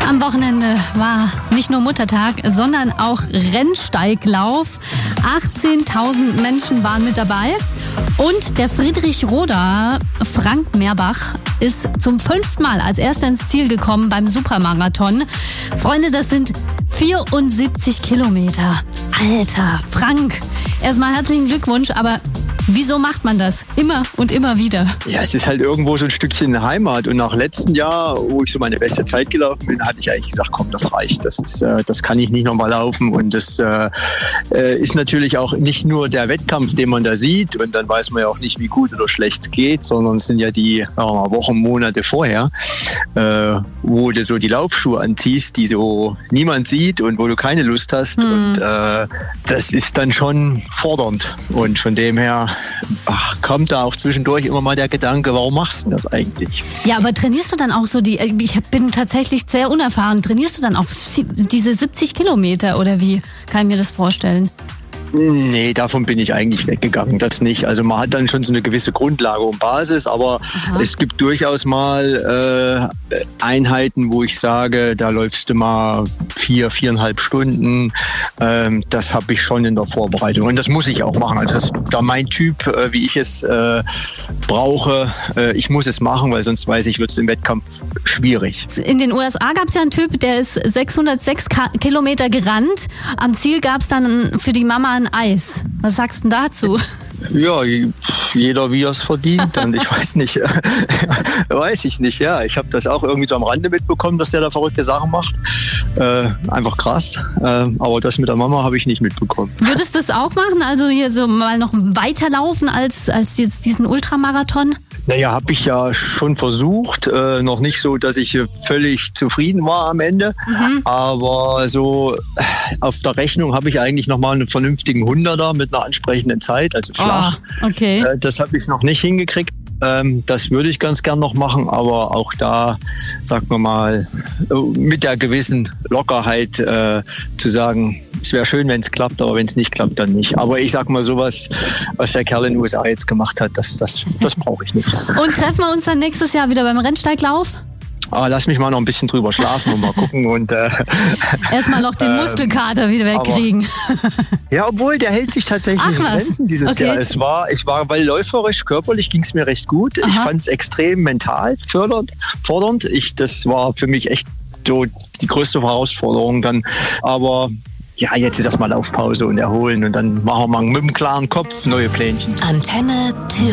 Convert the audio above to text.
Am Wochenende war nicht nur Muttertag, sondern auch Rennsteiglauf. 18.000 Menschen waren mit dabei. Und der Friedrich-Roder Frank Meerbach ist zum 5. Mal als erster ins Ziel gekommen beim Supermarathon. Freunde, das sind 74 Kilometer. Alter, Frank, erstmal herzlichen Glückwunsch, aber wieso macht man das? Immer und immer wieder. Ja, es ist halt irgendwo so ein Stückchen Heimat. Und nach letztem Jahr, wo ich so meine beste Zeit gelaufen bin, hatte ich eigentlich gesagt, komm, das reicht. Das kann ich nicht nochmal laufen. Und das ist natürlich auch nicht nur der Wettkampf, den man da sieht. Und dann weiß man ja auch nicht, wie gut oder schlecht es geht, sondern es sind ja die Wochen, Monate vorher, wo du so die Laufschuhe anziehst, die so niemand sieht und wo du keine Lust hast. Und das ist dann schon fordernd. Und von dem her kommt da auch zwischendurch immer mal der Gedanke, warum machst du das eigentlich? Ja, aber trainierst du dann auch so ich bin tatsächlich sehr unerfahren, trainierst du dann auch diese 70 Kilometer oder wie kann ich mir das vorstellen? Nee, davon bin ich eigentlich weggegangen, das nicht. Also man hat dann schon so eine gewisse Grundlage und Basis, aber es gibt durchaus mal Einheiten, wo ich sage, da läufst du mal 4,5 Stunden. Das habe ich schon in der Vorbereitung und das muss ich auch machen. Also das ist da mein Typ, wie ich es brauche. Ich muss es machen, weil sonst weiß ich, wird es im Wettkampf schwierig. In den USA gab es ja einen Typ, der ist 606 Kilometer gerannt. Am Ziel gab es dann für die Mama ein Eis. Was sagst du dazu? Ja, jeder wie er es verdient und ich weiß nicht, ja. Ich habe das auch irgendwie so am Rande mitbekommen, dass der da verrückte Sachen macht. Einfach krass, aber das mit der Mama habe ich nicht mitbekommen. Würdest du das auch machen? Also hier so mal noch weiterlaufen als jetzt diesen Ultramarathon? Naja, habe ich ja schon versucht. Noch nicht so, dass ich völlig zufrieden war am Ende. Aber so auf der Rechnung habe ich eigentlich nochmal einen vernünftigen 100er mit einer ansprechenden Zeit, also flach. Okay. Das habe ich noch nicht hingekriegt. Das würde ich ganz gern noch machen, aber auch da, sagen wir mal, mit der gewissen Lockerheit zu sagen, es wäre schön, wenn es klappt, aber wenn es nicht klappt, dann nicht. Aber ich sag mal, sowas, was der Kerl in den USA jetzt gemacht hat, das brauche ich nicht. Und treffen wir uns dann nächstes Jahr wieder beim Rennsteiglauf? Lass mich mal noch ein bisschen drüber schlafen und mal gucken. Und erstmal noch den Muskelkater wieder wegkriegen. Ja, obwohl, der hält sich tatsächlich in Grenzen dieses Jahr. Ich war, weil läuferisch, körperlich ging es mir recht gut. Ich fand es extrem mental fordernd. Das war für mich echt so die größte Herausforderung dann. Aber ja, jetzt ist erstmal Laufpause und erholen und dann machen wir mal mit dem klaren Kopf neue Plänchen. Antenne Thüringen.